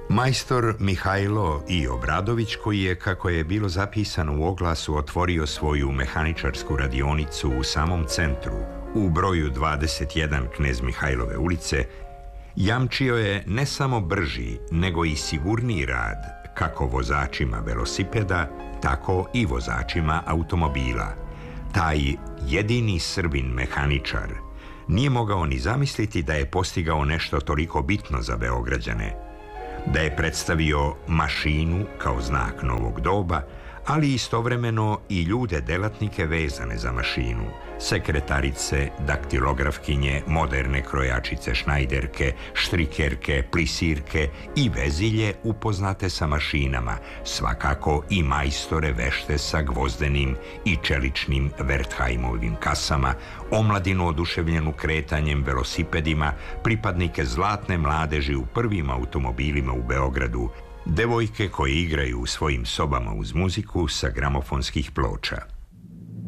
Majstor Mihajlo I. Obradović, koji je, kako je bilo zapisano u oglasu, otvorio svoju mehaničarsku radionicu u samom centru, u broju 21 Knez Mihajlove ulice, jamčio je ne samo brži, nego i sigurniji rad, kako vozačima velosipeda, tako i vozačima automobila. Taj jedini Srbin mehaničar nije mogao ni zamisliti da je postigao nešto toliko bitno za Beograđane, da je predstavio mašinu kao znak novog doba, ali istovremeno i ljude delatnike vezane za mašinu, sekretarice, daktilografkinje, moderne krojačice, šnajderke, štrikerke, plisirke i vezilje upoznate sa mašinama, svakako i majstore vešte sa gvozdenim i čeličnim Wertheimovim kasama, omladinu oduševljenu kretanjem velosipedima, pripadnike zlatne mladeži u prvim automobilima u Beogradu, devojke koje igraju u svojim sobama uz muziku sa gramofonskih ploča.